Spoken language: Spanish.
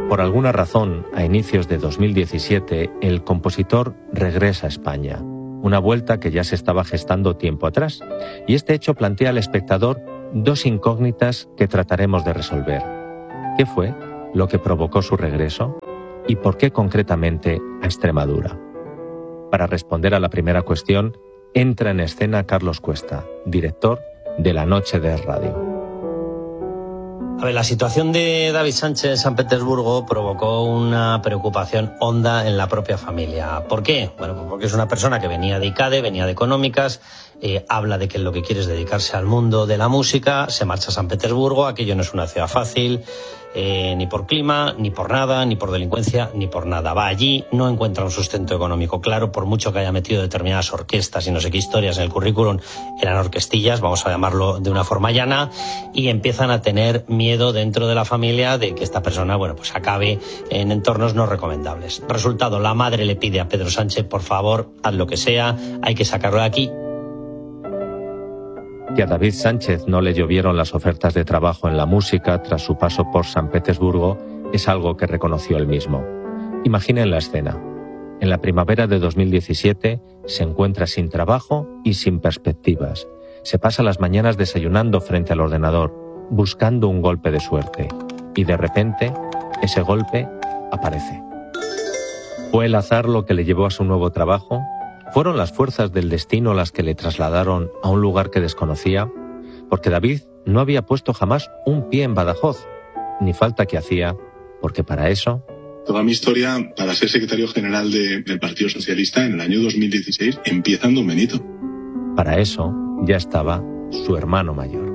Por alguna razón, a inicios de 2017, el compositor regresa a España, una vuelta que ya se estaba gestando tiempo atrás, y este hecho plantea al espectador dos incógnitas que trataremos de resolver. ¿Qué fue lo que provocó su regreso? ¿Y por qué concretamente a Extremadura? Para responder a la primera cuestión, entra en escena Carlos Cuesta, director de La Noche de Radio. A ver, la situación de David Sánchez en San Petersburgo provocó una preocupación honda en la propia familia. ¿Por qué? Bueno, pues porque es una persona que venía de ICADE, venía de Económicas, habla de que lo que quiere es dedicarse al mundo de la música, se marcha a San Petersburgo, aquello no es una ciudad fácil, ni por clima, ni por nada, ni por delincuencia, ni por nada. Va allí, no encuentra un sustento económico claro, por mucho que haya metido determinadas orquestas y no sé qué historias en el currículum, eran orquestillas, vamos a llamarlo de una forma llana, y empiezan a tener miedo dentro de la familia de que esta persona, bueno, pues acabe en entornos no recomendables. Resultado, la madre le pide a Pedro Sánchez, por favor, haz lo que sea, hay que sacarlo de aquí. Que a David Sánchez no le llovieron las ofertas de trabajo en la música tras su paso por San Petersburgo es algo que reconoció él mismo. Imaginen la escena. En la primavera de 2017 se encuentra sin trabajo y sin perspectivas. Se pasa las mañanas desayunando frente al ordenador, buscando un golpe de suerte. Y de repente, ese golpe aparece. ¿Fue el azar lo que le llevó a su nuevo trabajo? ¿Fueron las fuerzas del destino las que le trasladaron a un lugar que desconocía? Porque David no había puesto jamás un pie en Badajoz, ni falta que hacía, porque para eso... Toda mi historia para ser secretario general del Partido Socialista en el año 2016 empieza en Don Benito. Para eso ya estaba su hermano mayor.